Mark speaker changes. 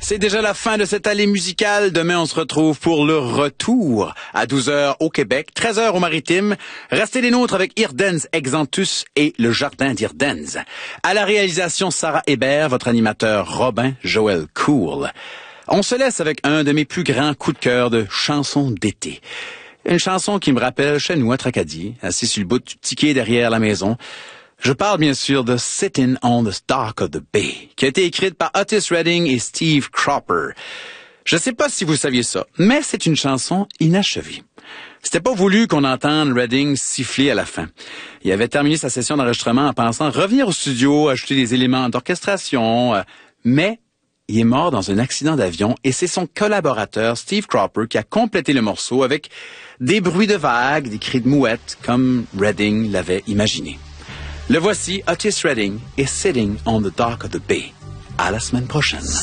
Speaker 1: C'est déjà la fin de cette allée musicale. Demain, on se retrouve pour le retour à 12h au Québec, 13h au Maritime. Restez les nôtres avec Irdens Exantus et le Jardin d'Irdens. À la réalisation, Sarah Hébert, votre animateur Robin Joël Cool. On se laisse avec un de mes plus grands coups de cœur de chansons d'été. Une chanson qui me rappelle chez nous à Tracadie, assis sur le bout du petit quai derrière la maison. Je parle bien sûr de Sitting on the Dock of the Bay, qui a été écrite par Otis Redding et Steve Cropper. Je sais pas si vous saviez ça, mais c'est une chanson inachevée. C'était pas voulu qu'on entende Redding siffler à la fin. Il avait terminé sa session d'enregistrement en pensant revenir au studio, ajouter des éléments d'orchestration, mais il est mort dans un accident d'avion et c'est son collaborateur Steve Cropper qui a complété le morceau avec des bruits de vagues, des cris de mouettes, comme Redding l'avait imaginé. Le voici, Otis Redding et Sitting on the Dock of the Bay. À la semaine prochaine.